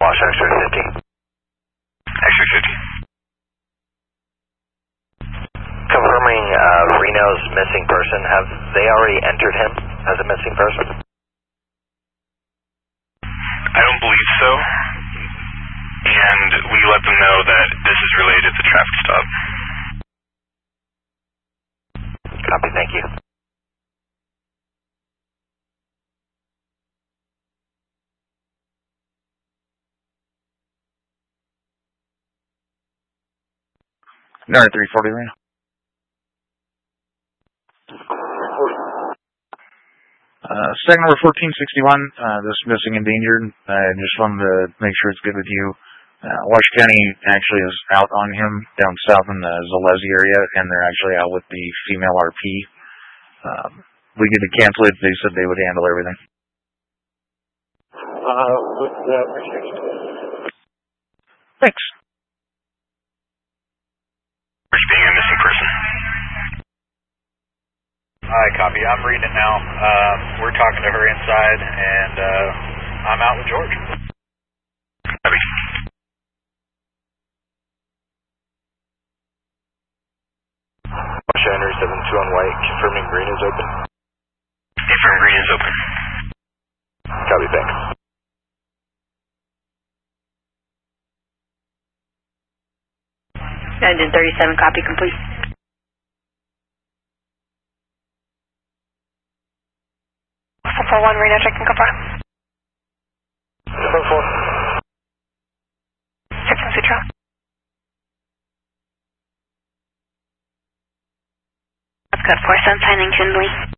Wash X-ray 50. X-ray 50. Confirming Reno's missing person. Have they already entered him as a missing person? I don't believe so. And we let them know that this is related to the traffic stop. Copy, thank you. North 340 Reno. Second number 1461, this is missing endangered. I just wanted to make sure it's good with you. Washington County actually is out on him down south in the Zalesi area, and they're actually out with the female RP. We need to cancel it. They said they would handle everything. Thanks. Being a missing person. Alright, copy. I'm reading it now. We're talking to her inside, and I'm out with George. Copy. Shiner 72 on white, confirming green is open. Confirm green is open. Copy, thanks. Engine 37, copy complete. For 1, Reno, check and confirm. 4. 6 and Sutro. That's good. 47, signing Kinley.